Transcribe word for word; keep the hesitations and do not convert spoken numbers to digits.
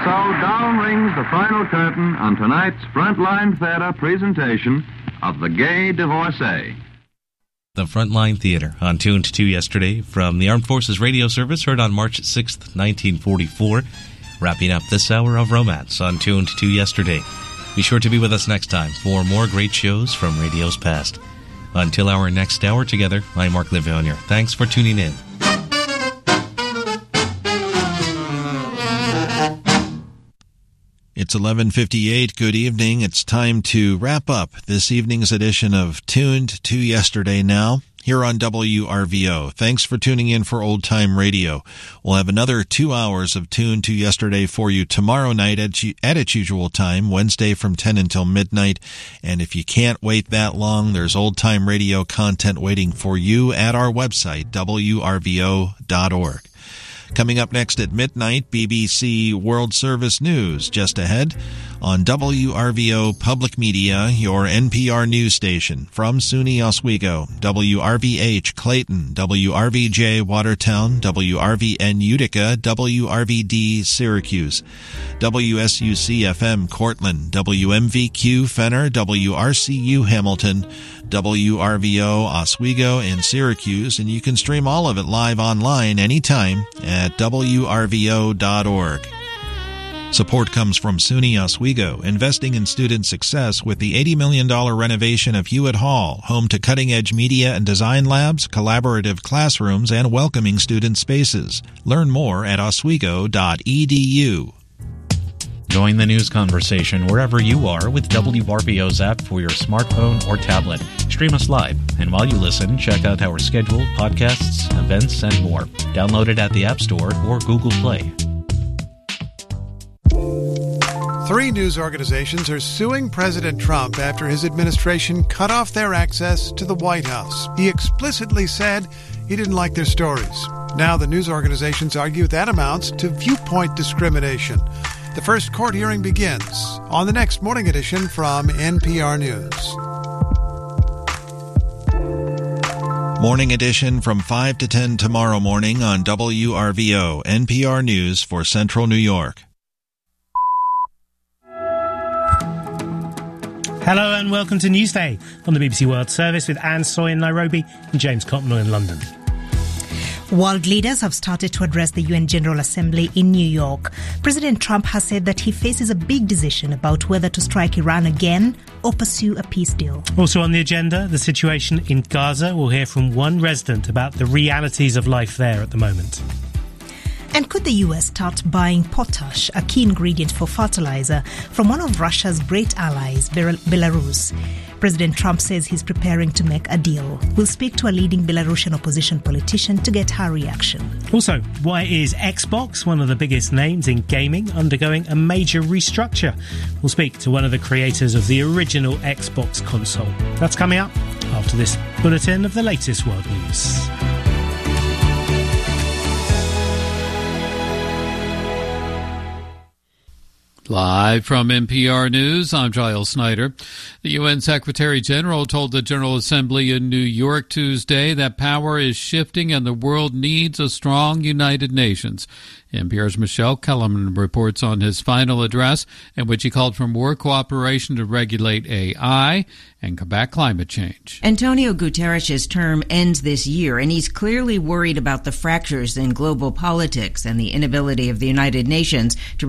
so down rings the final curtain on tonight's Frontline Theater presentation of The Gay Divorcee. The Frontline Theater on Tuned to Yesterday from the Armed Forces Radio Service, heard on March sixth, nineteen forty-four. Wrapping up this hour of romance on Tuned to Yesterday. Be sure to be with us next time for more great shows from radio's past. Until our next hour together, I'm Mark Livonia. Thanks for tuning in. It's eleven fifty-eight. Good evening. It's time to wrap up this evening's edition of Tuned to Yesterday now, here on W R V O. Thanks for tuning in for Old Time Radio. We'll have another two hours of Tuned to Yesterday for you tomorrow night at, at its usual time, Wednesday from ten until midnight. And if you can't wait that long, there's Old Time Radio content waiting for you at our website, W R V O dot org. Coming up next at midnight, B B C World Service News. Just ahead on W R V O Public Media, your N P R news station. From SUNY Oswego, W R V H Clayton, W R V J Watertown, W R V N Utica, W R V D Syracuse, W S U C F M Cortland, W M V Q Fenner, W R C U Hamilton, W R V O Oswego and Syracuse, and you can stream all of it live online anytime at W R V O dot org. Support comes from SUNY Oswego, investing in student success with the eighty million dollars renovation of Hewitt Hall, home to cutting-edge media and design labs, collaborative classrooms, and welcoming student spaces. Learn more at oswego dot e d u. Join the news conversation wherever you are with W R V O's app for your smartphone or tablet. Stream us live, and while you listen, check out our schedule, podcasts, events, and more. Download it at the App Store or Google Play. Three news organizations are suing President Trump after his administration cut off their access to the White House. He explicitly said he didn't like their stories. Now the news organizations argue that amounts to viewpoint discrimination. The first court hearing begins on the next morning edition from N P R News. Morning edition from five to ten tomorrow morning on W R V O, N P R News for Central New York. Hello and welcome to Newsday on the B B C World Service with Anne Soy in Nairobi and James Cotnell in London. World leaders have started to address the U N General Assembly in New York. President Trump has said that he faces a big decision about whether to strike Iran again or pursue a peace deal. Also on the agenda, the situation in Gaza. We'll hear from one resident about the realities of life there at the moment. And could the U S start buying potash, a key ingredient for fertilizer, from one of Russia's great allies, Belarus? President Trump says he's preparing to make a deal. We'll speak to a leading Belarusian opposition politician to get her reaction. Also, why is Xbox, one of the biggest names in gaming, undergoing a major restructure? We'll speak to one of the creators of the original Xbox console. That's coming up after this bulletin of the latest world news. Live from N P R News, I'm Giles Snyder. The U N Secretary General told the General Assembly in New York Tuesday that power is shifting and the world needs a strong United Nations. N P R's Michelle Kellerman reports on his final address, in which he called for more cooperation to regulate A I and combat climate change. Antonio Guterres' term ends this year, and he's clearly worried about the fractures in global politics and the inability of the United Nations to